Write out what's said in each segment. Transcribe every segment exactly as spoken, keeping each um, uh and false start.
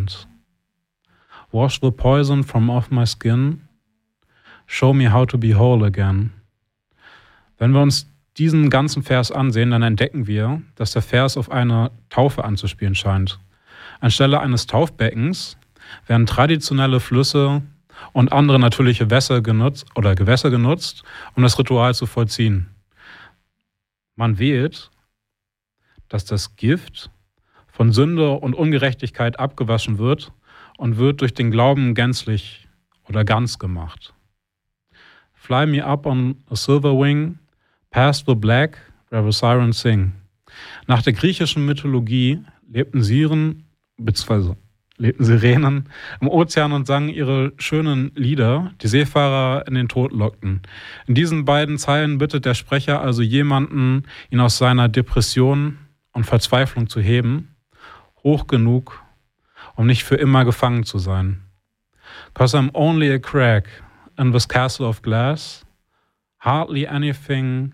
end. Wash the poison from off my skin. Show me how to be whole again. Wenn wir uns diesen ganzen Vers ansehen, dann entdecken wir, dass der Vers auf eine Taufe anzuspielen scheint. Anstelle eines Taufbeckens werden traditionelle Flüsse und andere natürliche Wässer genutzt oder Gewässer genutzt, um das Ritual zu vollziehen. Man wählt, dass das Gift von Sünde und Ungerechtigkeit abgewaschen wird und wird durch den Glauben gänzlich oder ganz gemacht. Fly me up on a silver wing, past the black, where the sirens sing. Nach der griechischen Mythologie lebten Siren, beziehungsweise lebten Sirenen im Ozean und sangen ihre schönen Lieder, die Seefahrer in den Tod lockten. In diesen beiden Zeilen bittet der Sprecher also jemanden, ihn aus seiner Depression und Verzweiflung zu heben, hoch genug, um nicht für immer gefangen zu sein. 'Cause I'm only a crack in this castle of glass, hardly anything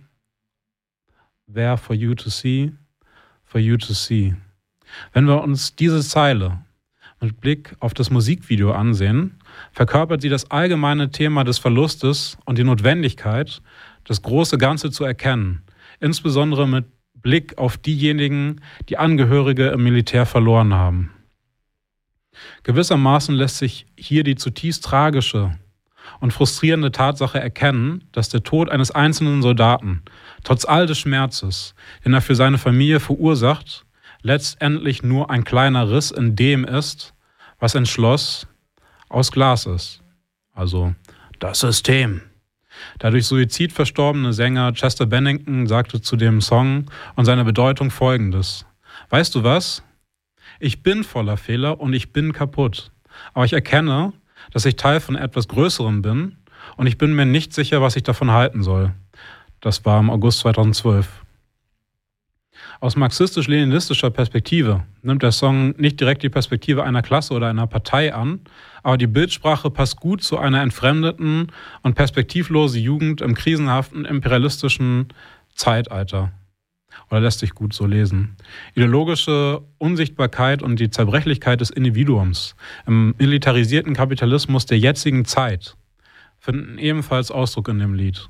there for you to see, for you to see. Wenn wir uns diese Zeile mit Blick auf das Musikvideo ansehen, verkörpert sie das allgemeine Thema des Verlustes und die Notwendigkeit, das große Ganze zu erkennen, insbesondere mit Blick auf diejenigen, die Angehörige im Militär verloren haben. Gewissermaßen lässt sich hier die zutiefst tragische und frustrierende Tatsache erkennen, dass der Tod eines einzelnen Soldaten, trotz all des Schmerzes, den er für seine Familie verursacht, letztendlich nur ein kleiner Riss in dem ist, was ein Schloss aus Glas ist. Also das System. Der durch Suizid verstorbene Sänger Chester Bennington sagte zu dem Song und seiner Bedeutung Folgendes: Weißt du was? Ich bin voller Fehler und ich bin kaputt. Aber ich erkenne, dass ich Teil von etwas Größerem bin und ich bin mir nicht sicher, was ich davon halten soll. Das war im August zweitausendzwölf. Aus marxistisch-leninistischer Perspektive nimmt der Song nicht direkt die Perspektive einer Klasse oder einer Partei an, aber die Bildsprache passt gut zu einer entfremdeten und perspektivlosen Jugend im krisenhaften imperialistischen Zeitalter. Oder lässt sich gut so lesen. Ideologische Unsichtbarkeit und die Zerbrechlichkeit des Individuums im militarisierten Kapitalismus der jetzigen Zeit finden ebenfalls Ausdruck in dem Lied.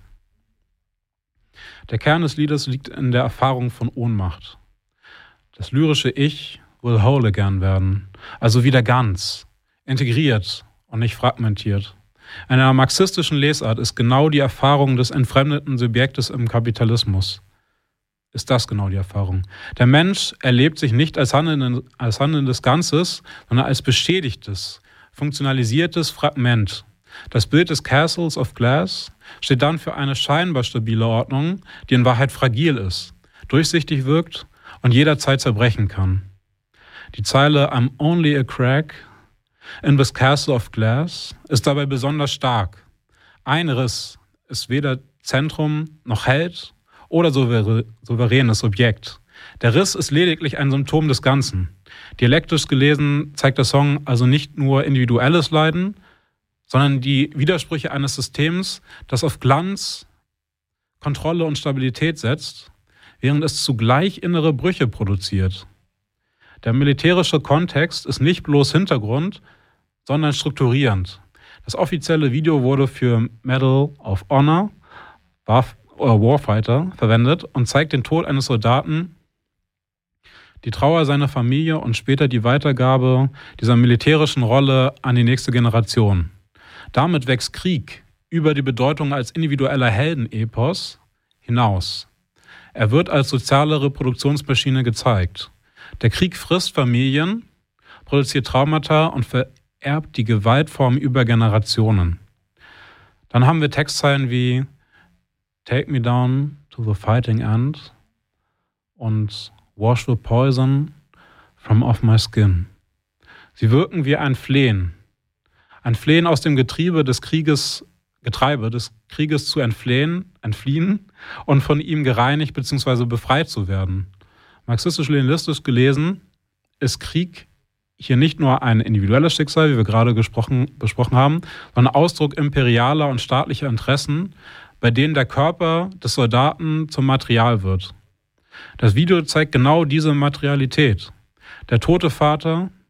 Der Kern des Liedes liegt in der Erfahrung von Ohnmacht. Das lyrische Ich will whole again werden, also wieder ganz, integriert und nicht fragmentiert. In einer marxistischen Lesart ist genau die Erfahrung des entfremdeten Subjektes im Kapitalismus. Ist das genau die Erfahrung. Der Mensch erlebt sich nicht als handelndes, als handelndes Ganzes, sondern als beschädigtes, funktionalisiertes Fragment. Das Bild des Castles of Glass steht dann für eine scheinbar stabile Ordnung, die in Wahrheit fragil ist, durchsichtig wirkt und jederzeit zerbrechen kann. Die Zeile I'm only a crack in this castle of glass ist dabei besonders stark. Ein Riss ist weder Zentrum noch Held oder souveränes Subjekt. Der Riss ist lediglich ein Symptom des Ganzen. Dialektisch gelesen zeigt der Song also nicht nur individuelles Leiden, sondern die Widersprüche eines Systems, das auf Glanz, Kontrolle und Stabilität setzt, während es zugleich innere Brüche produziert. Der militärische Kontext ist nicht bloß Hintergrund, sondern strukturierend. Das offizielle Video wurde für Medal of Honor, Warfighter, verwendet und zeigt den Tod eines Soldaten, die Trauer seiner Familie und später die Weitergabe dieser militärischen Rolle an die nächste Generation. Damit wächst Krieg über die Bedeutung als individueller Heldenepos hinaus. Er wird als soziale Reproduktionsmaschine gezeigt. Der Krieg frisst Familien, produziert Traumata und vererbt die Gewaltform über Generationen. Dann haben wir Textzeilen wie Take me down to the fighting end und Wash the poison from off my skin. Sie wirken wie ein Flehen. Ein Flehen aus dem Getriebe des Krieges, Getreibe des Krieges zu entflehen, entfliehen und von ihm gereinigt bzw. befreit zu werden. Marxistisch-leninistisch gelesen ist Krieg hier nicht nur ein individuelles Schicksal, wie wir gerade gesprochen, besprochen haben, sondern Ausdruck imperialer und staatlicher Interessen, bei denen der Körper des Soldaten zum Material wird. Das Video zeigt genau diese Materialität. Der tote Vater